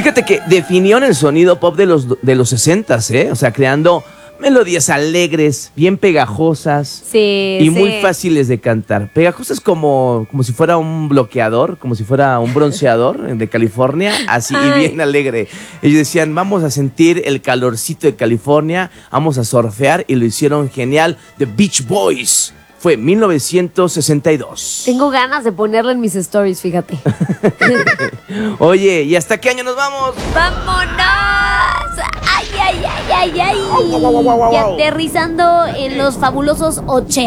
Fíjate que definieron el sonido pop de los 60s, ¿eh? O sea, creando melodías alegres, bien pegajosas y muy fáciles de cantar. Pegajosas como si fuera un bloqueador, como si fuera un bronceador de California, así y bien alegre. Ellos decían, vamos a sentir el calorcito de California, vamos a surfear y lo hicieron genial. The Beach Boys. Fue 1962. Tengo ganas de ponerlo en mis stories, fíjate. Oye, ¿y hasta qué año nos vamos? ¡Vámonos! ¡Ay, ay, ay, ay, ay! Y aterrizando en los fabulosos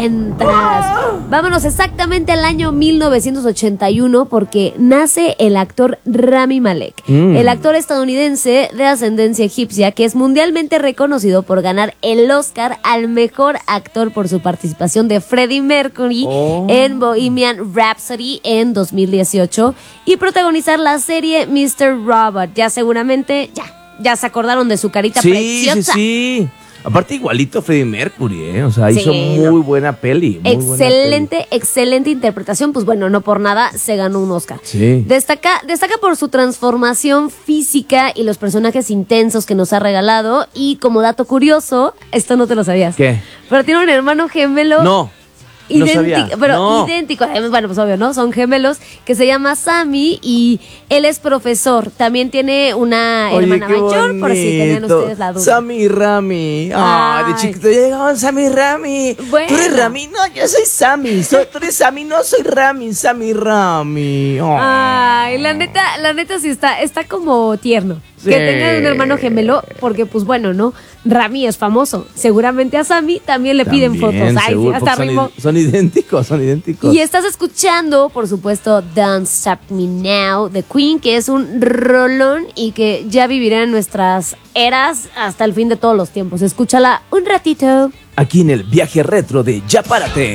80s. Vámonos exactamente al año 1981 porque nace el actor Rami Malek. El actor estadounidense de ascendencia egipcia que es mundialmente reconocido por ganar el Oscar al mejor actor por su participación de Freddie Mercury en Bohemian Rhapsody en 2018 y protagonizar la serie Mr. Robot. Ya seguramente, ya se acordaron de su carita preciosa. Sí. Aparte igualito a Freddie Mercury, ¿eh? O sea, hizo muy buena peli. Excelente interpretación. Pues bueno, no por nada se ganó un Oscar. Sí. Destaca por su transformación física y los personajes intensos que nos ha regalado. Y como dato curioso, esto no te lo sabías. ¿Qué? Pero tiene un hermano gemelo. No. Idéntico, idéntico, bueno, pues obvio, ¿no? Son gemelos, que se llama Sammy y él es profesor. También tiene una hermana mayor, por si tenían ustedes la duda. Sammy y Rami. De chiquito llegaban Sammy y Rami. Bueno. ¿Tú eres Rami? No, yo soy Sammy. Tú eres Sammy, no soy Rami. Sammy y Rami. Ay, la neta sí está como tierno. Sí. Que tenga un hermano gemelo, porque pues bueno, ¿no? Rami es famoso. Seguramente a Sammy también le piden fotos. Ay, seguro, hasta arriba. Son idénticos. Y estás escuchando, por supuesto, Don't Stop Me Now de Queen, que es un rolón y que ya vivirá en nuestras eras hasta el fin de todos los tiempos. Escúchala un ratito. Aquí en el viaje retro de Ya Párate.